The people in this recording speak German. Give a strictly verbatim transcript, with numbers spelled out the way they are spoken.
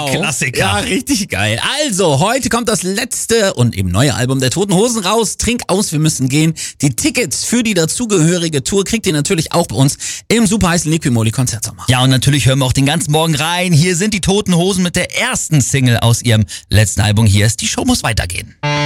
Genau. Klassiker. Ja, richtig geil. Also, heute kommt das letzte und eben neue Album der Toten Hosen raus. Trink aus, wir müssen gehen. Die Tickets für die dazugehörige Tour kriegt ihr natürlich auch bei uns im super heißen Liquimoli Konzertsommer. Ja, und natürlich hören wir auch den ganzen Morgen rein. Hier sind die Toten Hosen mit der ersten Single aus ihrem letzten Album. Hier ist Die Show muss weitergehen.